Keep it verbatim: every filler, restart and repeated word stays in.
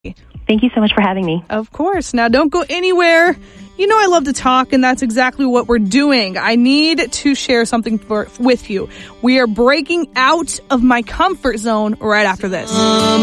Thank you so much for having me. Of course. Now, don't go anywhere. You know I love to talk, and that's exactly what we're doing. I need to share something for, with you. We are breaking out of my comfort zone right after this.